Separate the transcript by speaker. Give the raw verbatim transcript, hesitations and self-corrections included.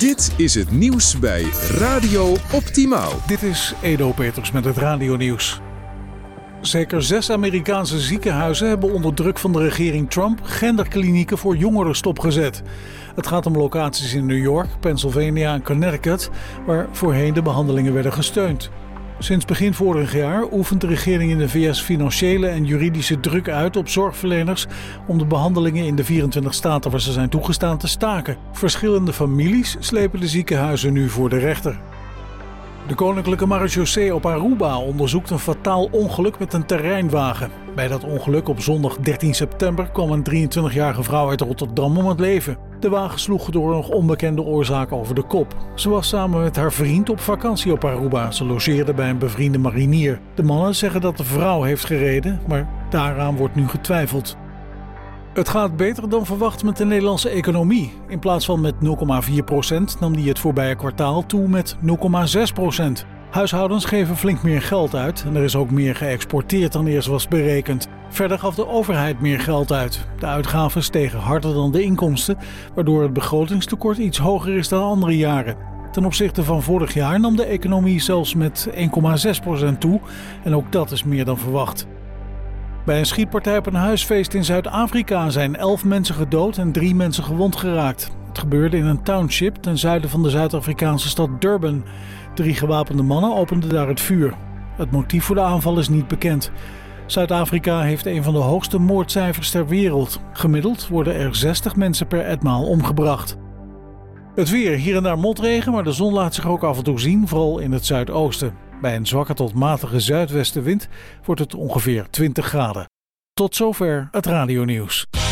Speaker 1: Dit is het nieuws bij Radio Optimaal.
Speaker 2: Dit is Edo Peters met het radionieuws. Zeker zes Amerikaanse ziekenhuizen hebben onder druk van de regering Trump genderklinieken voor jongeren stopgezet. Het gaat om locaties in New York, Pennsylvania en Connecticut, waar voorheen de behandelingen werden gesteund. Sinds begin vorig jaar oefent de regering in de V S financiële en juridische druk uit op zorgverleners om de behandelingen in de vierentwintig staten waar ze zijn toegestaan te staken. Verschillende families slepen de ziekenhuizen nu voor de rechter. De Koninklijke Marechaussee op Aruba onderzoekt een fataal ongeluk met een terreinwagen. Bij dat ongeluk op zondag dertien september kwam een drieëntwintigjarige vrouw uit Rotterdam om het leven. De wagen sloeg door nog onbekende oorzaken over de kop. Ze was samen met haar vriend op vakantie op Aruba. Ze logeerde bij een bevriende marinier. De mannen zeggen dat de vrouw heeft gereden, maar daaraan wordt nu getwijfeld. Het gaat beter dan verwacht met de Nederlandse economie. In plaats van met nul komma vier procent nam die het voorbije kwartaal toe met nul komma zes procent. Huishoudens geven flink meer geld uit en er is ook meer geëxporteerd dan eerst was berekend. Verder gaf de overheid meer geld uit. De uitgaven stegen harder dan de inkomsten, waardoor het begrotingstekort iets hoger is dan andere jaren. Ten opzichte van vorig jaar nam de economie zelfs met één komma zes procent toe en ook dat is meer dan verwacht. Bij een schietpartij op een huisfeest in Zuid-Afrika zijn elf mensen gedood en drie mensen gewond geraakt. Het gebeurde in een township ten zuiden van de Zuid-Afrikaanse stad Durban. Drie gewapende mannen openden daar het vuur. Het motief voor de aanval is niet bekend. Zuid-Afrika heeft een van de hoogste moordcijfers ter wereld. Gemiddeld worden er zestig mensen per etmaal omgebracht. Het weer, hier en daar motregen, maar de zon laat zich ook af en toe zien, vooral in het zuidoosten. Bij een zwakke tot matige zuidwestenwind wordt het ongeveer twintig graden. Tot zover het radionieuws.